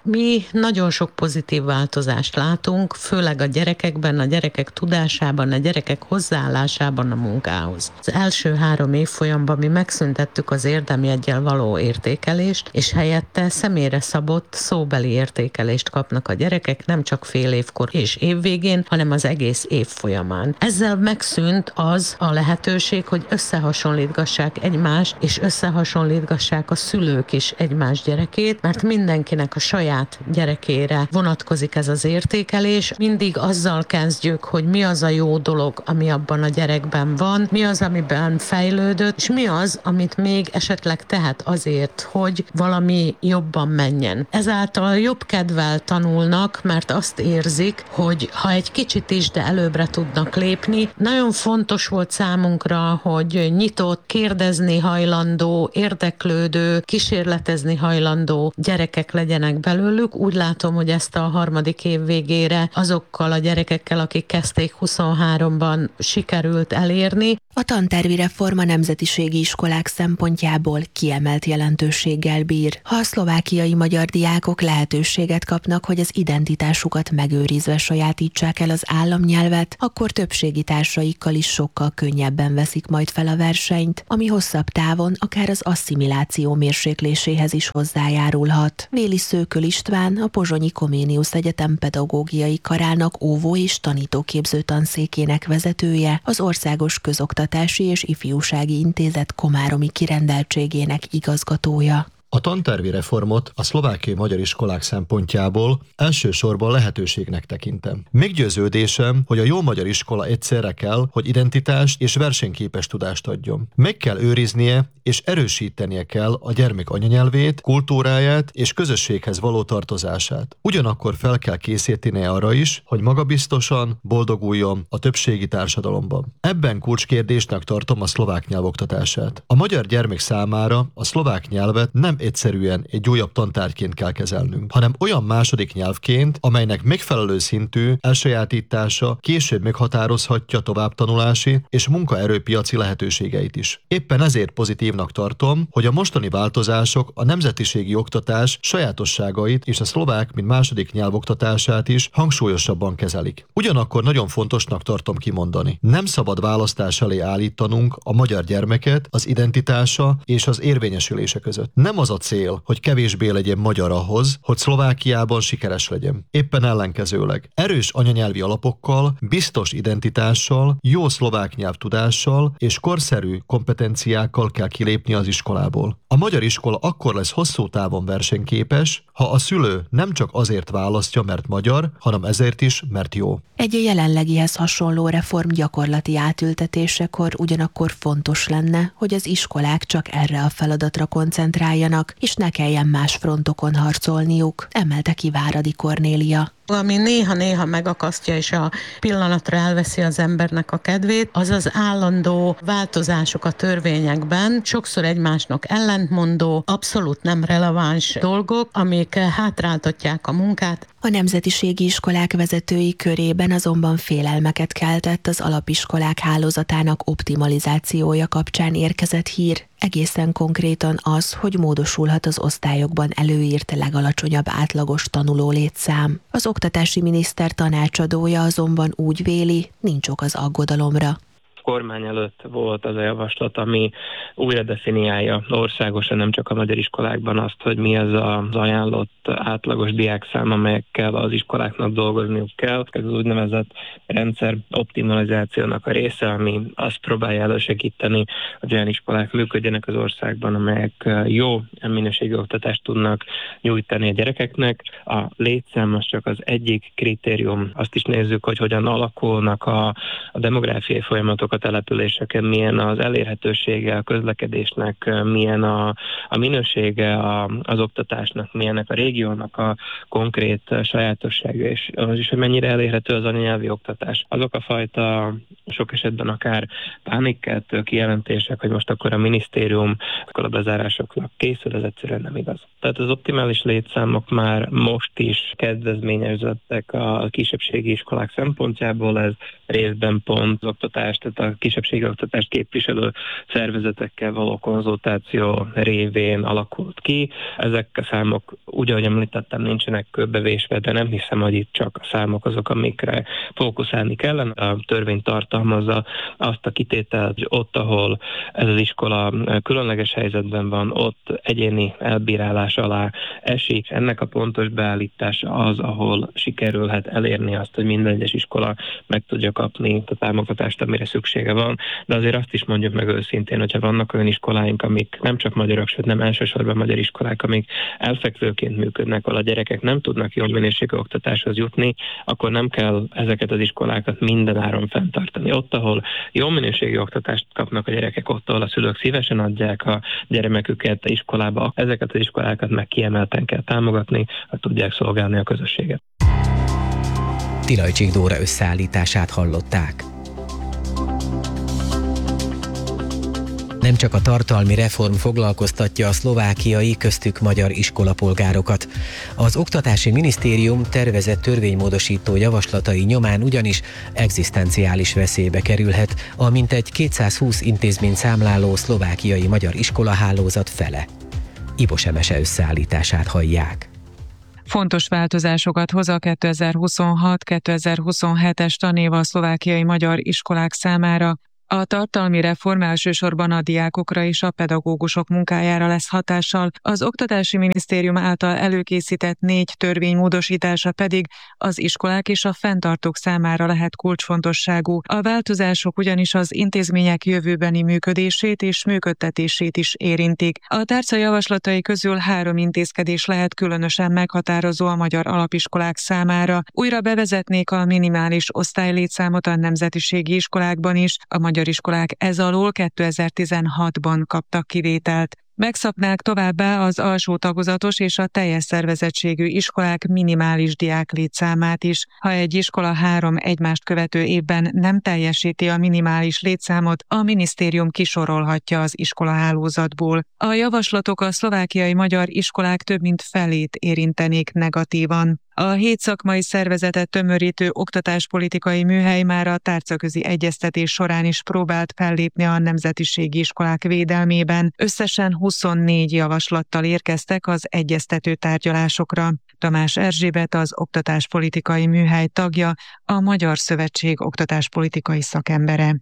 Mi nagyon sok pozitív változást látunk, főleg a gyerekekben, a gyerekek tudásában, a gyerekek hozzáállásában a munkához. Az első három évfolyamban mi megszüntettük az érdemjeggyel való értékelést, és helyette személyre szabott szóbeli értékelést kapnak a gyerekek, nem csak fél évkor és évvégén, hanem az egész év folyamán. Ezzel megszűnt az a lehetőség, hogy összehasonlítgassák egymást, és összehasonlítgassák a szülők is egymás gyerekét, mert mindenkinek a saját gyerekére vonatkozik ez az értékelés. Mindig azzal kezdjük, hogy mi az a jó dolog, ami abban a gyerekben van, mi az, amiben fejlődött, és mi az, amit még esetleg tehet azért, hogy valami jobban menjen. Ezáltal jobb kedvel tanulnak, mert azt érzik, hogy ha egy kicsit is, de előbbre tudnak lépni. Nagyon fontos volt számunkra, hogy nyitott, kérdezni hajlandó, érdeklődő, kísérletezni hajlandó gyerekek legyenek belőlük. Úgy látom, hogy ezt a harmadik év végére azokkal a gyerekekkel, akik kezdték huszonháromban sikerült elérni. A tantervi reform a nemzetiségi iskolák szempontjából kiemelt jelentőséggel bír. Ha a szlovákiai magyar diákok lehetőséget kapnak, hogy az identitásukat megőrizve sajátítsák el az államnyelvet, akkor többségi társaikkal is sokkal könnyebben veszik majd fel a versenyt, ami hosszabb távon akár az asszimiláció mérsékléséhez is hozzájárulhat. Véli Szőköl István, a Pozsonyi Comenius Egyetem pedagógiai karának óvó és tanítóképző tanszékének vezetője, az Országos Közoktatási és Ifjúsági Intézet komáromi kirendeltségének igazgatója. A tantervi reformot a szlovákiai magyar iskolák szempontjából elsősorban lehetőségnek tekintem. Meggyőződésem, hogy a jó magyar iskola egyszerre kell, hogy identitást és versenyképes tudást adjon. Meg kell őriznie és erősítenie kell a gyermek anyanyelvét, kultúráját és közösséghez való tartozását. Ugyanakkor fel kell készítenie arra is, hogy magabiztosan boldoguljon a többségi társadalomban. Ebben kulcskérdésnek tartom a szlovák nyelv oktatását. A magyar gyermek számára a szlovák nyelvet nem egyszerűen egy újabb tantárgyként kell kezelnünk, hanem olyan második nyelvként, amelynek megfelelő szintű elsajátítása később meghatározhatja továbbtanulási és munkaerőpiaci lehetőségeit is. Éppen ezért pozitívnak tartom, hogy a mostani változások a nemzetiségi oktatás sajátosságait és a szlovák, mint második nyelv oktatását is hangsúlyosabban kezelik. Ugyanakkor nagyon fontosnak tartom kimondani. Nem szabad választás elé állítanunk a magyar gyermeket az identitása és az érvényesülése között. Nem az a cél, hogy kevésbé legyen magyar ahhoz, hogy Szlovákiában sikeres legyen. Éppen ellenkezőleg. Erős anyanyelvi alapokkal, biztos identitással, jó szlovák nyelvtudással és korszerű kompetenciákkal kell kilépni az iskolából. A magyar iskola akkor lesz hosszú távon versenyképes, ha a szülő nem csak azért választja, mert magyar, hanem ezért is, mert jó. Egy jelenlegihez hasonló reform gyakorlati átültetésekor ugyanakkor fontos lenne, hogy az iskolák csak erre a feladatra koncentráljanak, és ne kelljen más frontokon harcolniuk, emelte ki Váradi Kornélia. Ami néha-néha megakasztja és a pillanatra elveszi az embernek a kedvét, az az állandó változások a törvényekben, sokszor egymásnak ellentmondó, abszolút nem releváns dolgok, amik hátráltatják a munkát. A nemzetiségi iskolák vezetői körében azonban félelmeket keltett az alapiskolák hálózatának optimalizációja kapcsán érkezett hír. Egészen konkrétan az, hogy módosulhat az osztályokban előírt legalacsonyabb átlagos tanuló létszám. Az oktatási miniszter tanácsadója azonban úgy véli, nincs ok az aggodalomra. Kormány előtt volt az a javaslat, ami újra definiálja országosan, nem csak a magyar iskolákban azt, hogy mi az az ajánlott átlagos diákszám, amelyekkel az iskoláknak dolgozniuk kell. Ez az úgynevezett rendszer optimalizációnak a része, ami azt próbálja elősegíteni, hogy olyan iskolák működjenek az országban, amelyek jó minőségi oktatást tudnak nyújtani a gyerekeknek. A létszám az csak az egyik kritérium. Azt is nézzük, hogy hogyan alakulnak a, a demográfiai folyamatok a településeken, milyen az elérhetősége a közlekedésnek, milyen a, a minősége a, az oktatásnak, milyenek a régiónak a konkrét sajátossága, és az is, hogy mennyire elérhető az anyanyelvi oktatás. Azok a fajta sok esetben akár pánikkeltő kijelentések, hogy most akkor a minisztérium a bezárásoknak készül, ez egyszerűen nem igaz. Tehát az optimális létszámok már most is kedvezményezettek a kisebbségi iskolák szempontjából, ez részben pont az oktatást, tehát a kisebbségi oktatást képviselő szervezetekkel való konzultáció révén alakult ki. Ezek a számok, úgy ahogy említettem, nincsenek körbevésve, de nem hiszem, hogy itt csak a számok azok, amikre fókuszálni kellene. A törvény tartalmazza azt a kitételt, hogy ott, ahol ez az iskola különleges helyzetben van, ott egyéni elbírálás alá esik. Ennek a pontos beállítása az, ahol sikerülhet elérni azt, hogy minden egyes iskola meg tudja kapni a támogatást, amire szüksége van. De azért azt is mondjuk meg őszintén, hogyha vannak olyan iskoláink, amik nem csak magyarok, sőt nem elsősorban magyar iskolák, amik elfekvőként működnek, ahol a gyerekek nem tudnak jó minőségű oktatáshoz jutni, akkor nem kell ezeket az iskolákat minden áron fenntartani. Ott, ahol jó minőségű oktatást kapnak a gyerekek, ott, ahol a szülők szívesen adják a gyermeküket iskolába, ezeket az iskolákat meg kiemelten kell támogatni, hogy tudják szolgálni a közösséget. Tilajcsik Dóra összeállítását hallották. Nem csak a tartalmi reform foglalkoztatja a szlovákiai, köztük magyar iskolapolgárokat. Az Oktatási Minisztérium tervezett törvénymódosító javaslatai nyomán ugyanis egzisztenciális veszélybe kerülhet a mintegy kétszázhúsz intézmény számláló szlovákiai magyar iskolahálózat fele. Ibos Emese összeállítását hallják. Fontos változásokat hoz a kétezer-huszonhat kétezer-huszonhetes tanév a szlovákiai magyar iskolák számára. A tartalmi reform elsősorban a diákokra és a pedagógusok munkájára lesz hatással, az Oktatási Minisztérium által előkészített négy törvény módosítása pedig az iskolák és a fenntartók számára lehet kulcsfontosságú. A változások ugyanis az intézmények jövőbeni működését és működtetését is érintik. A tárca javaslatai közül három intézkedés lehet különösen meghatározó a magyar alapiskolák számára. Újra bevezetnék a minimális osztálylétszámot a nemzetiségi iskolákban is, a magyar iskolák ez alól kétezer-tizenhatban kaptak kivételt. Megszabnák továbbá az alsó tagozatos és a teljes szervezettségű iskolák minimális diáklétszámát is. Ha egy iskola három egymást követő évben nem teljesíti a minimális létszámot, a minisztérium kisorolhatja az iskolahálózatból. A javaslatok a szlovákiai magyar iskolák több mint felét érintenék negatívan. A hét szakmai szervezetet tömörítő oktatáspolitikai műhely már a tárcaközi egyeztetés során is próbált fellépni a nemzetiségi iskolák védelmében. Összesen huszonnégy javaslattal érkeztek az egyeztető tárgyalásokra. Tamás Erzsébet, az oktatáspolitikai műhely tagja, a Magyar Szövetség oktatáspolitikai szakembere.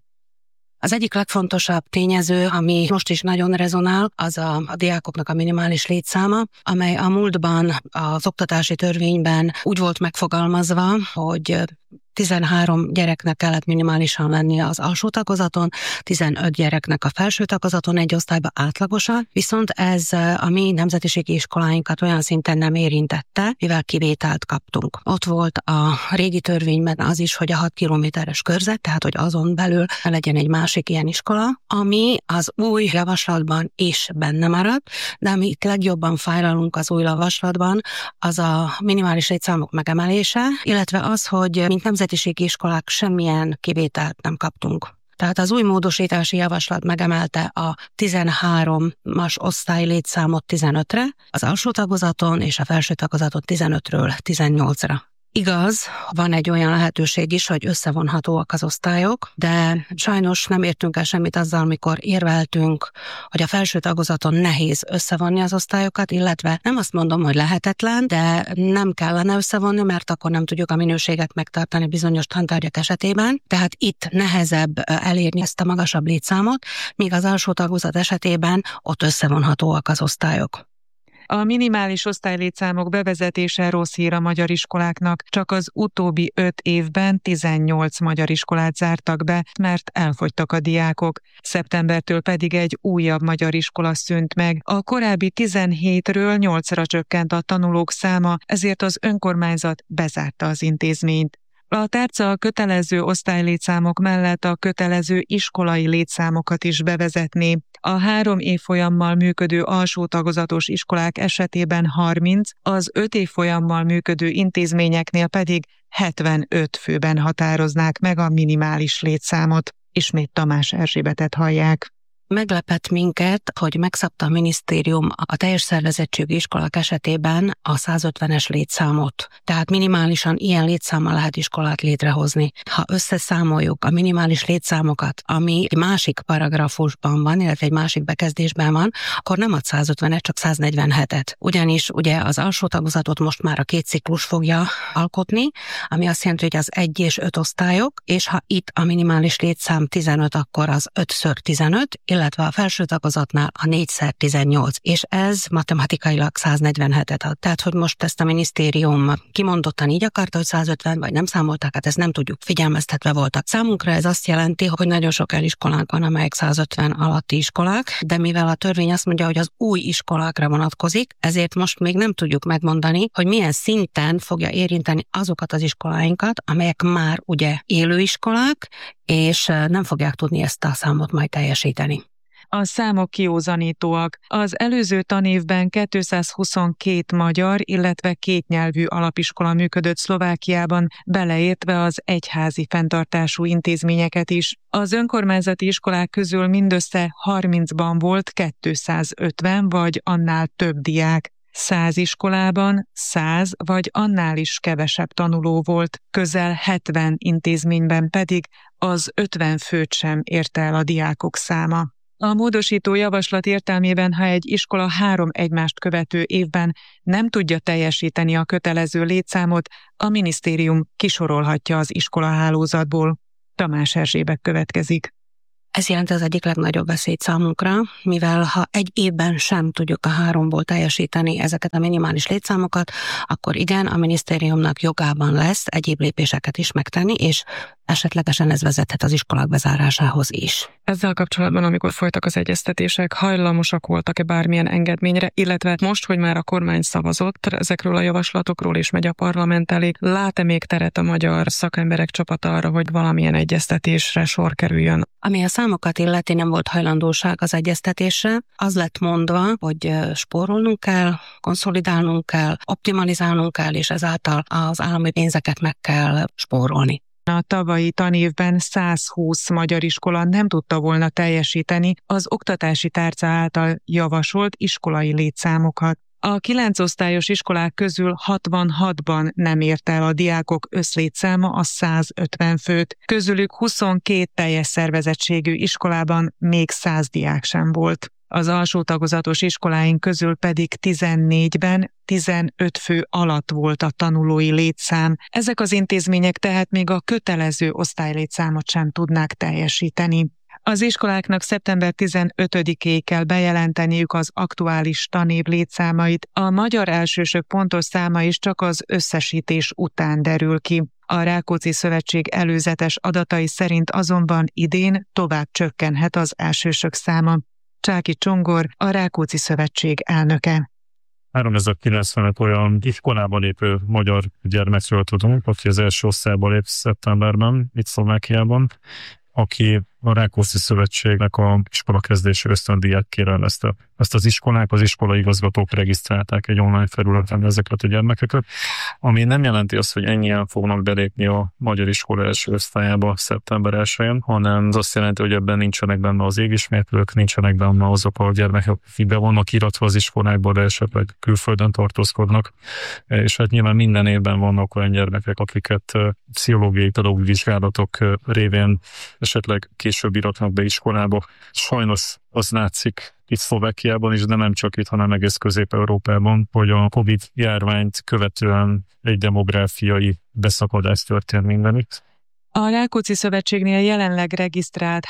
Az egyik legfontosabb tényező, ami most is nagyon rezonál, az a, a diákoknak a minimális létszáma, amely a múltban az oktatási törvényben úgy volt megfogalmazva, hogy tizenhárom gyereknek kellett minimálisan lennie az alsó tagozaton, tizenöt gyereknek a felső tagozaton egy osztályba átlagosan, viszont ez a mi nemzetiségi iskoláinkat olyan szinten nem érintette, mivel kivételt kaptunk. Ott volt a régi törvényben az is, hogy a hat kilométeres körzet, tehát hogy azon belül legyen egy másik ilyen iskola, ami az új javaslatban is benne maradt, de ami itt legjobban fájlalunk az új javaslatban, az a minimális létszámok megemelése, illetve az, hogy mint nemzetiségi iskolák semmilyen kivételt nem kaptunk. Tehát az új módosítási javaslat megemelte a tizenháromas osztály létszámot tizenötre, az alsó tagozaton és a felső tagozaton tizenötről tizennyolcra. Igaz, van egy olyan lehetőség is, hogy összevonhatóak az osztályok, de sajnos nem értünk el semmit azzal, amikor érveltünk, hogy a felső tagozaton nehéz összevonni az osztályokat, illetve nem azt mondom, hogy lehetetlen, de nem kellene összevonni, mert akkor nem tudjuk a minőséget megtartani bizonyos tantárgyak esetében. Tehát itt nehezebb elérni ezt a magasabb létszámot, míg az alsó tagozat esetében ott összevonhatóak az osztályok. A minimális osztálylétszámok bevezetése rossz hír a magyar iskoláknak. Csak az utóbbi öt évben tizennyolc magyar iskolát zártak be, mert elfogytak a diákok. Szeptembertől pedig egy újabb magyar iskola szűnt meg. A korábbi tizenhétről nyolcra csökkent a tanulók száma, ezért az önkormányzat bezárta az intézményt. A tárca a kötelező osztálylétszámok mellett a kötelező iskolai létszámokat is bevezetné. A három évfolyammal működő alsó tagozatos iskolák esetében harminc, az öt évfolyammal működő intézményeknél pedig hetvenöt főben határoznák meg a minimális létszámot. Ismét Tamás Erzsébetet hallják. Meglepett minket, hogy megszabta a minisztérium a teljes szervezettségű iskolák esetében a százötvenes létszámot. Tehát minimálisan ilyen létszámmal lehet iskolát létrehozni. Ha összeszámoljuk a minimális létszámokat, ami egy másik paragrafusban van, illetve egy másik bekezdésben van, akkor nem ad százötvenet, csak száznegyvenhetet. Ugyanis ugye az alsó tagozatot most már a két ciklus fogja alkotni, ami azt jelenti, hogy az egy és öt osztályok, és ha itt a minimális létszám tizenöt, akkor az ötször tizenöt, illetve a felső tagozatnál a négyszer tizennyolc, és ez matematikailag száznegyvenhetet ad. Tehát, hogy most ezt a minisztérium kimondottan így akarta, hogy százötven, vagy nem számolták, hát ezt nem tudjuk, figyelmeztetve voltak. Számunkra ez azt jelenti, hogy nagyon sok eliskolánk van, amelyek százötven alatti iskolák, de mivel a törvény azt mondja, hogy az új iskolákra vonatkozik, ezért most még nem tudjuk megmondani, hogy milyen szinten fogja érinteni azokat az iskoláinkat, amelyek már ugye élőiskolák, és nem fogják tudni ezt a számot majd teljesíteni. A számok kiózanítóak. Az előző tanévben kétszázhuszonkét magyar, illetve kétnyelvű alapiskola működött Szlovákiában, beleértve az egyházi fenntartású intézményeket is. Az önkormányzati iskolák közül mindössze harmincban volt kétszázötven vagy annál több diák. Száz iskolában száz vagy annál is kevesebb tanuló volt, közel hetven intézményben pedig az ötven főt sem érte el a diákok száma. A módosító javaslat értelmében, ha egy iskola három egymást követő évben nem tudja teljesíteni a kötelező létszámot, a minisztérium kisorolhatja az iskolahálózatból. Tamás Erzsébet következik. Ez jelenti az egyik legnagyobb veszélyt számunkra, mivel ha egy évben sem tudjuk a háromból teljesíteni ezeket a minimális létszámokat, akkor igen, a minisztériumnak jogában lesz egyéb lépéseket is megtenni, és esetlegesen ez vezethet az iskolák bezárásához is. Ezzel kapcsolatban, amikor folytak az egyeztetések, hajlamosak voltak-e bármilyen engedményre, illetve most, hogy már a kormány szavazott ezekről a javaslatokról és megy a parlament elé, lát-e még teret a magyar szakemberek csapata arra, hogy valamilyen egyeztetésre sor kerüljön? Ami a számokat illeti, nem volt hajlandóság az egyeztetésre. Az lett mondva, hogy spórolnunk kell, konszolidálnunk kell, optimalizálnunk kell, és ezáltal az állami pénzeket meg kell spórolni. A tavalyi tanévben százhúsz magyar iskola nem tudta volna teljesíteni az oktatási tárca által javasolt iskolai létszámokat. A kilencosztályos iskolák közül hatvanhatban nem érte el a diákok összlétszáma a százötven főt, közülük huszonkét teljes szervezettségű iskolában még száz diák sem volt. Az alsó tagozatos iskoláink közül pedig tizennégyben tizenöt fő alatt volt a tanulói létszám. Ezek az intézmények tehát még a kötelező osztálylétszámot sem tudnák teljesíteni. Az iskoláknak szeptember tizenötödikéig kell bejelenteniük az aktuális tanév létszámait, a magyar elsősök pontos száma is csak az összesítés után derül ki. A Rákóczi Szövetség előzetes adatai szerint azonban idén tovább csökkenhet az elsősök száma. Csáki Csongor, a Rákóczi Szövetség elnöke. háromezerkilencvenöt olyan iskolában lépő magyar gyermekről tudunk, aki az első osztályba lép szeptemberben, itt Szlovákiában, aki a Rákóczi Szövetségnek a iskolakezdési ösztöndíját kérelmezte. Ezt az iskolák, az iskolai igazgatók regisztrálták egy online felületen ezeket a gyermekeket, ami nem jelenti azt, hogy ennyien fognak belépni a magyar iskola első osztályába szeptember elsején, hanem az azt jelenti, hogy ebben nincsenek benne az égismétlők, nincsenek benne azok a gyermekek, akik be vannak iratva az iskolákba, de esetleg külföldön tartózkodnak. És hát nyilván minden évben vannak olyan gyermekek, akiket pszichológiai pedagógiai vizsgálatok révén esetleg később iratnak be iskolába. Sajnos az látszik itt Szlovákiában is, de nem csak itt, hanem egész Közép-Európában, hogy a Covid járványt követően egy demográfiai beszakadás történt mindenütt. A Rákóczi Szövetségnél jelenleg regisztrált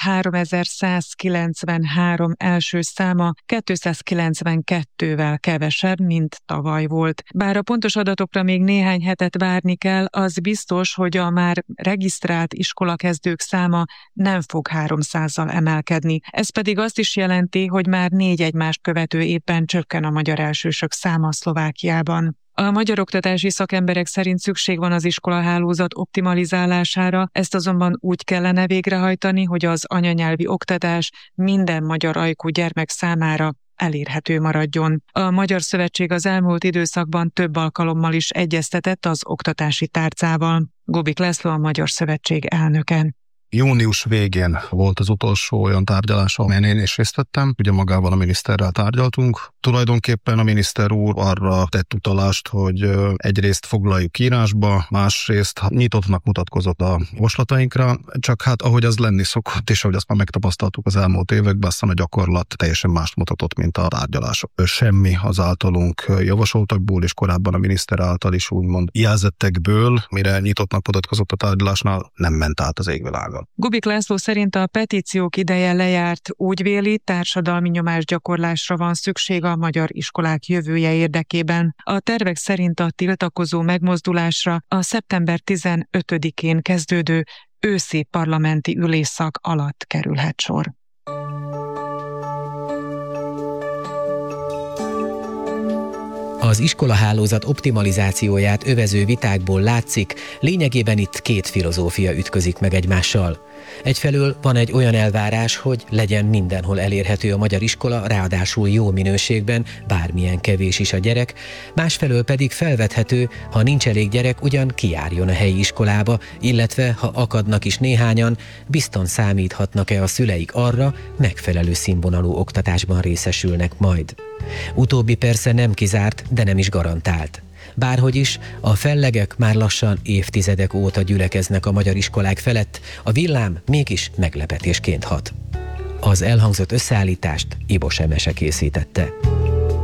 háromezer-százkilencvenhárom első száma kétszázkilencvenkettővel kevesebb, mint tavaly volt. Bár a pontos adatokra még néhány hetet várni kell, az biztos, hogy a már regisztrált iskolakezdők száma nem fog háromszázzal emelkedni. Ez pedig azt is jelenti, hogy már négy egymást követő évben csökken a magyar elsősök száma Szlovákiában. A magyar oktatási szakemberek szerint szükség van az iskolahálózat optimalizálására, ezt azonban úgy kellene végrehajtani, hogy az anyanyelvi oktatás minden magyar ajkú gyermek számára elérhető maradjon. A Magyar Szövetség az elmúlt időszakban több alkalommal is egyeztetett az oktatási tárcával. Gobik László, a Magyar Szövetség elnöke. Június végén volt az utolsó olyan tárgyalás, amelyen én is részt vettem. Ugye magával a miniszterrel tárgyaltunk. Tulajdonképpen a miniszter úr arra tett utalást, hogy egyrészt foglaljuk írásba, másrészt nyitottnak mutatkozott a javaslatainkra, csak hát ahogy az lenni szokott, és ahogy azt már megtapasztaltuk az elmúlt években, aztán a gyakorlat teljesen mást mutatott, mint a tárgyalások. Semmi az általunk javasoltakból, és korábban a miniszter által is úgymond jelzettekből, mire nyitottnak mutatkozott a tárgyalásnál, nem ment át az égvilágon. Gubik László szerint a petíciók ideje lejárt, úgy véli, társadalmi nyomásgyakorlásra van szükség a magyar iskolák jövője érdekében. A tervek szerint a tiltakozó megmozdulásra a szeptember tizenötödikén kezdődő őszi parlamenti ülésszak alatt kerülhet sor. Az iskolahálózat optimalizációját övező vitákból látszik, lényegében itt két filozófia ütközik meg egymással. Egyfelől van egy olyan elvárás, hogy legyen mindenhol elérhető a magyar iskola, ráadásul jó minőségben, bármilyen kevés is a gyerek, másfelől pedig felvethető, ha nincs elég gyerek, ugyan kijárjon a helyi iskolába, illetve ha akadnak is néhányan, bizton számíthatnak-e a szüleik arra, megfelelő színvonalú oktatásban részesülnek majd. Utóbbi persze nem kizárt, de nem is garantált. Bárhogy is, a fellegek már lassan évtizedek óta gyülekeznek a magyar iskolák felett, a villám mégis meglepetésként hat. Az elhangzott összeállítást Ibos Emese készítette.